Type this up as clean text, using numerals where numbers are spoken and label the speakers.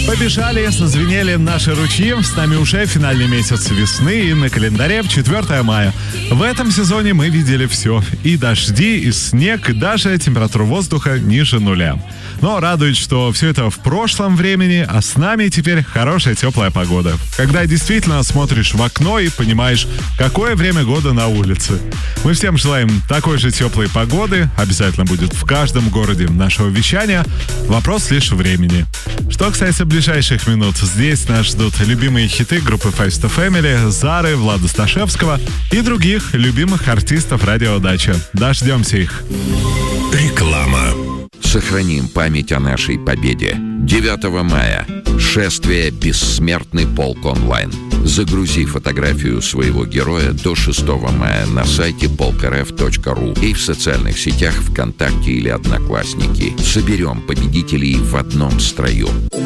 Speaker 1: Побежали, зазвенели наши ручьи. С нами уже финальный месяц весны, и на календаре 4 мая. В этом сезоне мы видели все. И дожди, и снег, и даже температуру воздуха ниже нуля. Но радует, что все это в прошлом времени, а с нами теперь хорошая теплая погода. Когда действительно смотришь в окно и понимаешь, какое время года на улице. Мы всем желаем такой же теплой погоды. Обязательно будет в каждом городе нашего вещания. Вопрос лишь времени. Что касается ближайших минут, здесь нас ждут любимые хиты группы Five Star Family, Зары, Влада Сташевского и других любимых артистов радио Дача. Дождемся их.
Speaker 2: Реклама. Сохраним память о нашей победе. 9 мая. Шествие «Бессмертный полк онлайн». Загрузи фотографию своего героя до 6 мая на сайте polkrf.ru и в социальных сетях ВКонтакте или Одноклассники. Соберем победителей в одном строю.